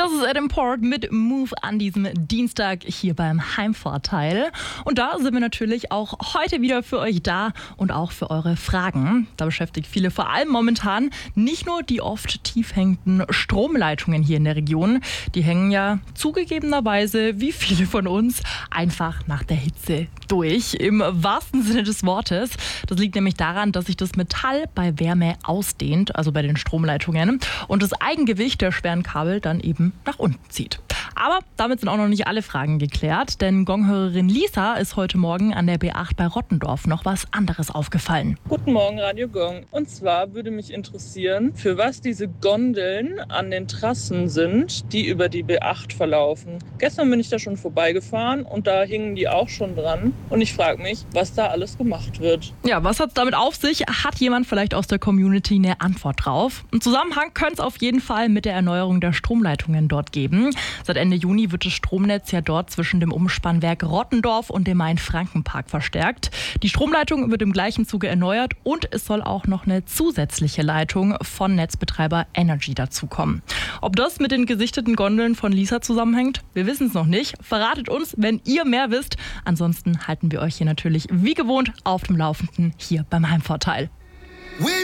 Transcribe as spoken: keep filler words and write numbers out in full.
Das ist Adam Port mit Move an diesem Dienstag hier beim Heimvorteil. Und da sind wir natürlich auch heute wieder für euch da und auch für eure Fragen. Da beschäftigt viele vor allem momentan nicht nur die oft tief hängenden Stromleitungen hier in der Region. Die hängen ja zugegebenerweise, wie viele von uns, einfach nach der Hitze durch. Im wahrsten Sinne des Wortes. Das liegt nämlich daran, dass sich das Metall bei Wärme ausdehnt, also bei den Stromleitungen, und das Eigengewicht der schweren Kabel dann eben nach unten zieht. Aber damit sind auch noch nicht alle Fragen geklärt, denn Gonghörerin Lisa ist heute Morgen an der B acht bei Rottendorf noch was anderes aufgefallen. Guten Morgen, Radio Gong. Und zwar würde mich interessieren, für was diese Gondeln an den Trassen sind, die über die B acht verlaufen. Gestern bin ich da schon vorbeigefahren und da hingen die auch schon dran. Und ich frage mich, was da alles gemacht wird. Ja, was hat es damit auf sich? Hat jemand vielleicht aus der Community eine Antwort drauf? Einen Zusammenhang könnte es auf jeden Fall mit der Erneuerung der Stromleitungen dort geben. Seit Ende Juni wird das Stromnetz ja dort zwischen dem Umspannwerk Rottendorf und dem Main-Franken-Park verstärkt. Die Stromleitung wird im gleichen Zuge erneuert und es soll auch noch eine zusätzliche Leitung von Netzbetreiber Energy dazukommen. Ob das mit den gesichteten Gondeln von Lisa zusammenhängt, wir wissen es noch nicht. Verratet uns, wenn ihr mehr wisst. Ansonsten halten wir euch hier natürlich wie gewohnt auf dem Laufenden hier beim Heimvorteil.